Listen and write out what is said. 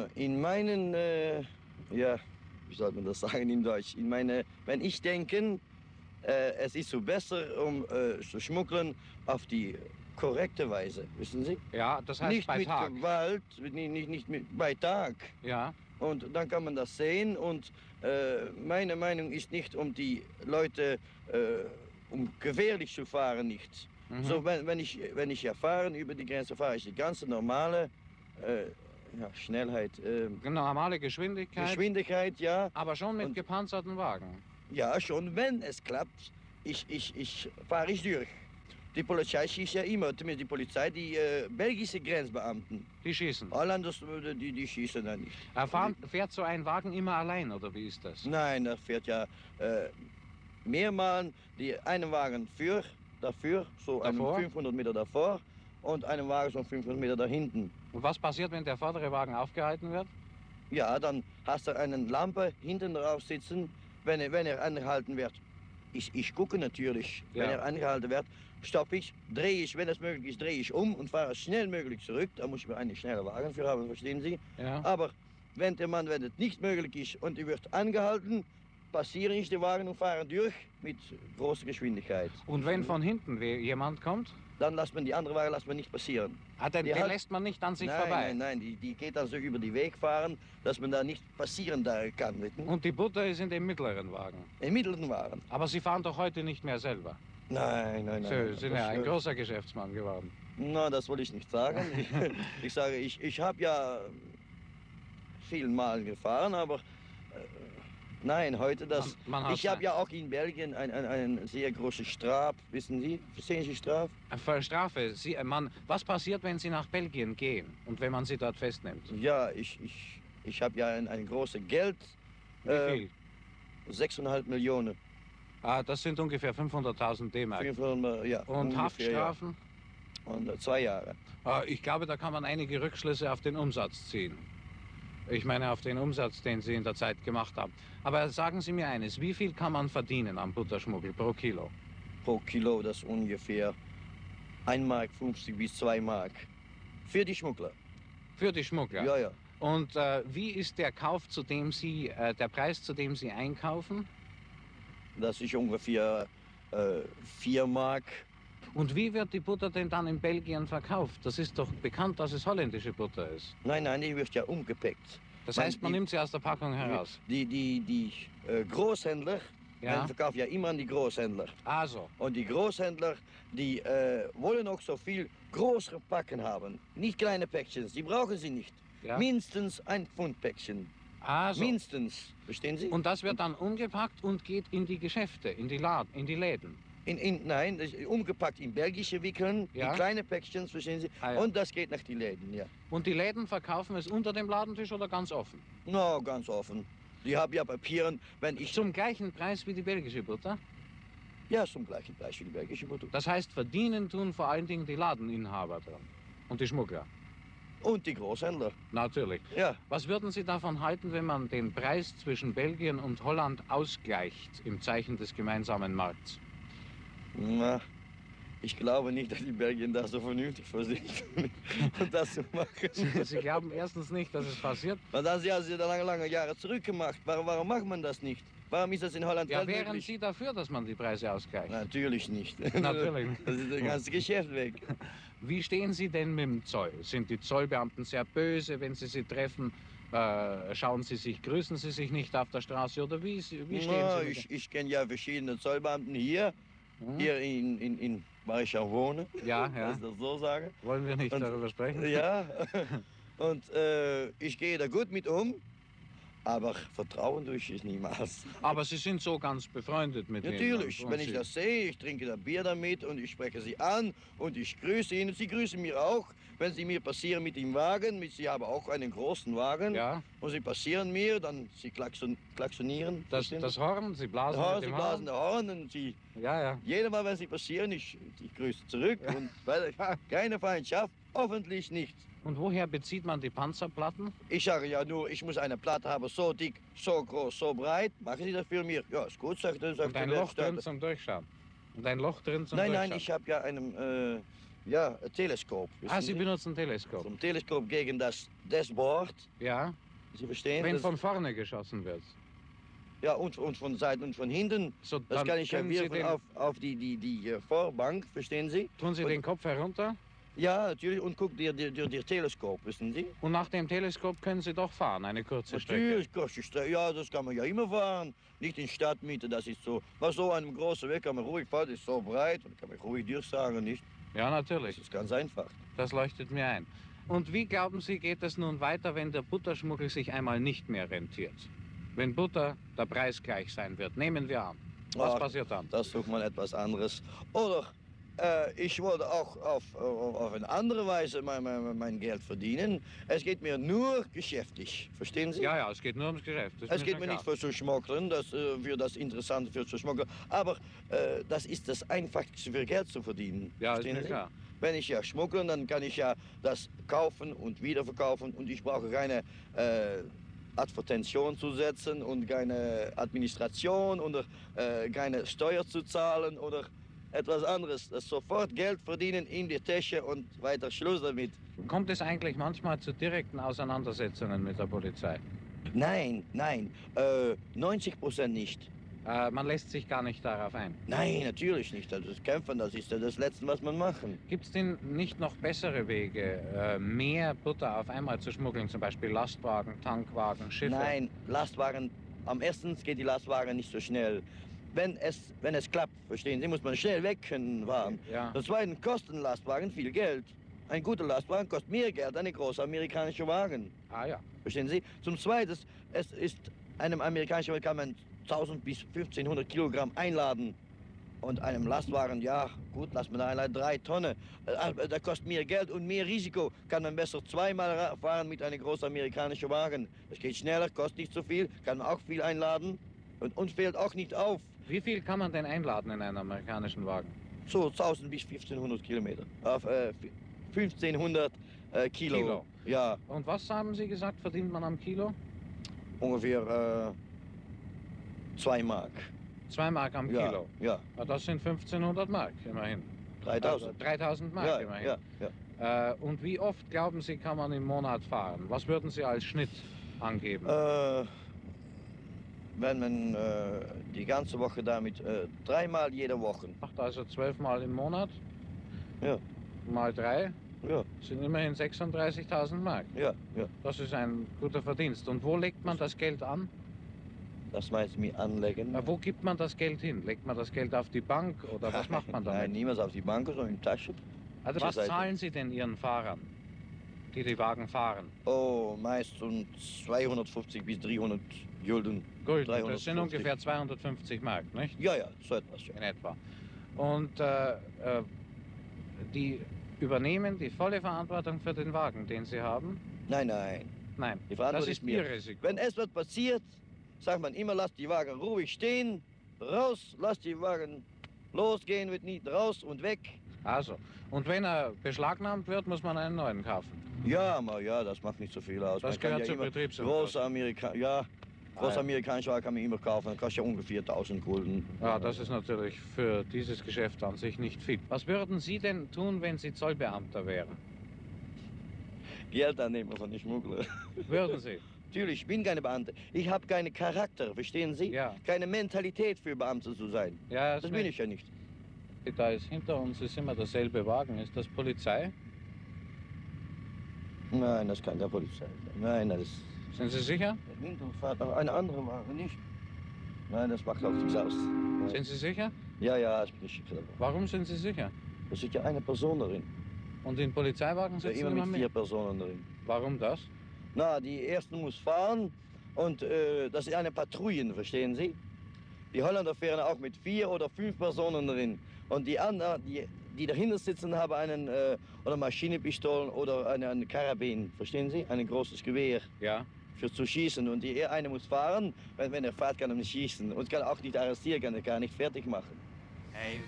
In meinen, ja, wie soll man das sagen in Deutsch? Wenn ich denke, es ist so besser, zu schmuggeln auf die korrekte Weise, wissen Sie? Ja, das heißt Nicht bei mit Tag. Gewalt, nicht bei Tag. Ja. Und dann kann man das sehen und meine Meinung ist nicht, um die Leute, um gefährlich zu fahren, nicht. So, wenn ich ja fahren über die Grenze, fahre ich die ganze normale Schnellheit. Normale Geschwindigkeit. Ja. Aber schon mit Und gepanzerten Wagen. ja, schon, wenn es klappt, fahre ich durch. Die Polizei schießt ja immer, zumindest die Polizei, die belgische Grenzbeamten. Die schießen? Hollanders, die schießen da nicht. Fährt so ein Wagen immer allein, oder wie ist das? Nein, da fährt ja mehrmals einen Wagen dafür, so Davor? 500 Meter davor und einen Wagen so 500 Meter da hinten. Und was passiert, wenn der vordere Wagen aufgehalten wird? Ja, dann hast du eine Lampe hinten drauf sitzen, wenn er angehalten wird. Ich gucke natürlich, Ja. wenn er angehalten wird, stoppe ich, drehe ich, wenn es möglich ist, drehe ich um und fahre schnell möglich zurück. Da muss ich mir einen schnellen Wagen für haben, verstehen Sie? Ja. Aber wenn es nicht möglich ist und er wird angehalten, passiere ich den Wagen und fahre durch mit großer Geschwindigkeit. Und wenn von hinten jemand kommt? Dann lässt man die andere Wagen nicht passieren. Den lässt man nicht an sich vorbei? Nein, die geht dann so über die Weg fahren, dass man da nicht passieren kann. Und die Butter ist in dem mittleren Wagen? Im mittleren Wagen. Aber Sie fahren doch heute nicht mehr selber? Nein. Sie sind ja ein großer Geschäftsmann geworden. Na, das will ich nicht sagen. Ich sage, ich habe ja viel Mal gefahren, aber nein, heute das. Ich habe ja auch in Belgien eine sehr große Strafe, wissen Sie? Verstehen Sie Strafe? Strafe. Was passiert, wenn Sie nach Belgien gehen und wenn man Sie dort festnimmt? Ja, ich habe ja ein großes Geld. Wie viel? 6,5 Millionen. Das sind ungefähr 500.000 D-Mark. 500, ja. Und ungefähr, Haftstrafen? Ja. Und 2 Jahre. Ich glaube, da kann man einige Rückschlüsse auf den Umsatz ziehen. Ich meine auf den Umsatz, den Sie in der Zeit gemacht haben. Aber sagen Sie mir eines, wie viel kann man verdienen am Butterschmuggel pro Kilo? Pro Kilo, das ungefähr 1,50 Mark bis 2 Mark. Für die Schmuggler. Für die Schmuggler? Ja, ja. Und wie ist der Kauf, der Preis, zu dem Sie einkaufen? Das ist ungefähr 4 Mark. Und wie wird die Butter denn dann in Belgien verkauft? Das ist doch bekannt, dass es holländische Butter ist. Nein, die wird ja umgepackt. Das heißt, man nimmt sie aus der Packung heraus? Die Großhändler, man verkauft ja immer an die Großhändler. Ah, so. Und die Großhändler, die wollen auch so viel größere Packen haben. Nicht kleine Päckchen, die brauchen sie nicht. Ja. Mindestens ein Pfundpäckchen. Ah, so. Mindestens, verstehen Sie? Und das wird dann umgepackt und geht in die Geschäfte, in die Läden? Nein, das ist umgepackt in belgische Wickeln, Ja. in kleine Päckchen, verstehen Sie? Ah, ja. Und das geht nach die Läden, ja. Und die Läden verkaufen es unter dem Ladentisch oder ganz offen? No, ganz offen. Die haben ja Papieren, wenn ich... Zum gleichen Preis wie die belgische Butter? Ja, zum gleichen Preis wie die belgische Butter. Das heißt, verdienen tun vor allen Dingen die Ladeninhaber dran und die Schmuggler? Und die Großhändler. Natürlich. Ja. Was würden Sie davon halten, wenn man den Preis zwischen Belgien und Holland ausgleicht im Zeichen des gemeinsamen Markts? Na, ich glaube nicht, dass die Belgier da so vernünftig für sind, um das zu machen. Sie glauben erstens nicht, dass es passiert? Und das haben sie da lange Jahre zurückgemacht. Warum macht man das nicht? Warum ist das in Holland Ja, möglich? wären Sie dafür, dass man die Preise ausgleicht? Natürlich nicht. Natürlich nicht. Das ist das ganze Geschäft weg. Wie stehen Sie denn mit dem Zoll? Sind die Zollbeamten sehr böse, wenn Sie sie treffen? Grüßen Sie sich nicht auf der Straße oder wie stehen Sie? Ich kenne ja verschiedene Zollbeamten hier in wo ich auch wohne. Ja, Kann ich das so sagen? Wollen wir nicht darüber sprechen? Ja. Und ich gehe da gut mit um. Aber Vertrauen durch ist niemals. Aber Sie sind so ganz befreundet mit ihnen? Natürlich, wenn ich das sehe, ich trinke da Bier damit und ich spreche sie an und ich grüße ihnen. Sie grüßen mir auch, wenn sie mir passieren mit dem Wagen. Sie haben auch einen großen Wagen. Ja. Und sie passieren mir, dann sie klaxonieren. Das Horn, Sie blasen mit dem Sie blasen das Horn und sie... Ja. Jedes Mal, wenn sie passieren, ich grüße zurück. Ja. Und keine Feindschaft, hoffentlich nicht. Und woher bezieht man die Panzerplatten? Ich sage ja nur, ich muss eine Platte haben, so dick, so groß, so breit. Machen Sie das für mich? Ja, ist gut, sagt er. Und ein Loch drin zum Durchschauen? Und ein Loch drin zum Durchschauen? Durchschauen? Nein, ich habe ja Ja, ein Teleskop. Ah, Sie benutzen ein Teleskop. Zum Teleskop gegen das Dashboard. Ja, Sie verstehen? wenn Das, von vorne geschossen wird. ja, und von Seiten und von hinten. So, Das dann kann ich ja können Sie wirfen den, auf die Vorbank, verstehen Sie? tun Sie und- den Kopf herunter Ja, natürlich, und guckt durch Teleskop, wissen Sie? und nach dem Teleskop können Sie doch fahren, eine kurze Strecke. Natürlich, kurze Strecke, ja, das kann man ja immer fahren. Nicht in Stadtmitte, das ist so. Aber so einem großen Weg kann man ruhig fahren, das ist so breit und kann man ruhig durchsagen, nicht? Ja, Das natürlich. ist ganz einfach. Das leuchtet mir ein. Und wie glauben Sie, geht es nun weiter, wenn der Butterschmuggel sich einmal nicht mehr rentiert? Wenn Butter der Preis gleich sein wird, nehmen wir an. Was Ach, passiert dann? Das sucht man etwas anderes. Oder ich wollte auch auf eine andere Weise mein Geld verdienen. Es geht mir nur geschäftlich, verstehen Sie? Ja, ja, es geht nur ums Geschäft. Das ist Es geht schon mir klar. nicht für zu schmuggeln, für das Interessante für zu schmuggeln, aber das ist das Einfachste für Geld zu verdienen. Ja, ist verstehen mir Sie? klar. Wenn ich ja schmuggle, dann kann ich ja das kaufen und wiederverkaufen und ich brauche keine Advertention zu setzen und keine Administration oder keine Steuer zu zahlen oder etwas anderes. Das sofort Geld verdienen in die Tasche und weiter Schluss damit. Kommt es eigentlich manchmal zu direkten Auseinandersetzungen mit der Polizei? Nein, 90% nicht. Man lässt sich gar nicht darauf ein. Nein, natürlich nicht. Also das Kämpfen, das ist ja das Letzte, was man machen. Gibt es denn nicht noch bessere Wege, mehr Butter auf einmal zu schmuggeln, zum Beispiel Lastwagen, Tankwagen, Schiffe? Nein, Lastwagen, am ersten geht die Lastwagen nicht so schnell. Wenn es klappt, verstehen Sie, muss man schnell weg können fahren. Ja. Zum Zweiten kosten Lastwagen viel Geld. Ein guter Lastwagen kostet mehr Geld als ein großer amerikanischer Wagen. Ah ja. Verstehen Sie? Zum Zweiten, es ist einem amerikanischen Wagen kann man 1000 bis 1500 Kilogramm einladen. Und einem Lastwagen, ja gut, lass man da einladen, 3 Tonnen. Da kostet mehr Geld und mehr Risiko. Kann man besser zweimal fahren mit einem großen amerikanischen Wagen. Das geht schneller, kostet nicht so viel, kann man auch viel einladen und uns fällt auch nicht auf. Wie viel kann man denn einladen in einen amerikanischen Wagen? So 1000 bis 1500 Kilometer. Auf 1500 Kilo. Ja, Und was haben Sie gesagt, verdient man am Kilo? ungefähr 2 Mark. 2 Mark am Ja, Kilo. ja, Ah, das sind 1500 Mark, immerhin. 3000. Also 3000 Mark, Ja, immerhin. ja, ja. Und wie oft, glauben Sie, kann man im Monat fahren? Was würden Sie als Schnitt angeben? Wenn man die ganze Woche damit 3-mal jede Woche. Macht also 12 Mal im Monat? Ja. Mal 3 Ja, sind immerhin 36.000 Mark. ja, ja. Das ist ein guter Verdienst. Und wo legt man das Geld an? Das meinst du mit anlegen? Wo gibt man das Geld hin? Legt man das Geld auf die Bank oder was macht man Nein, damit? niemals auf die Bank, sondern in die Tasche. Also was Seite. zahlen Sie denn Ihren Fahrern, die die Wagen fahren? Oh, meistens 250 bis 300 Gulden. Gut, das sind 350. ungefähr 250 Mark, nicht? Ja, ja, so etwas. Ja. In etwa. Und die übernehmen die volle Verantwortung für den Wagen, den Sie haben? Nein, nein. Nein, Die das Verantwortung ist ist mir. Ihr Risiko. Wenn etwas passiert, sagt man immer, lass die Wagen ruhig stehen, raus, lass die Wagen losgehen, wird nicht raus und weg. Also, und wenn er beschlagnahmt wird, muss man einen neuen kaufen. Ja, aber ja, das macht nicht so viel aus. Das Man kann gehört ja zur immer Betriebsunterstützung. große amerikanische Wagen kann man immer kaufen, das kostet ja ungefähr 1000 Gulden. Ja, das ist natürlich für dieses Geschäft an sich nicht viel. Was würden Sie denn tun, wenn Sie Zollbeamter wären? Geld annehmen von den Schmugglern. Würden Sie? Natürlich, ich bin keine Beamte. Ich habe keinen Charakter, verstehen Sie? Ja. Keine Mentalität für Beamte zu sein. Ja, Das bin ich ja nicht. Da ist hinter uns ist immer derselbe Wagen. Ist das Polizei? Nein, das kann der Polizei sein. Nein, das ist... Sind Sie sicher? Der Hinter fährt noch eine andere Wagen, nicht? Nein, das macht auch nichts aus. Nein. Sind Sie sicher? Ja, ja, ich bin nicht sicher. Warum sind Sie sicher? Da sitzt ja eine Person darin. Und in Polizeiwagen Ja, sitzen immer immer mit mehr? 4 Personen drin. Warum das? Na, die erste muss fahren und das ist eine Patrouille, verstehen Sie? Die Holländer fahren auch mit 4 oder 5 Personen drin. Und die anderen, die dahinter sitzen, haben einen oder Maschinenpistolen oder eine Karabin, verstehen Sie? Ein großes Gewehr Ja. für zu schießen. Und die eine muss fahren, wenn er fährt, kann er nicht schießen. Und kann auch nicht arrestieren, kann er gar nicht fertig machen. Hey,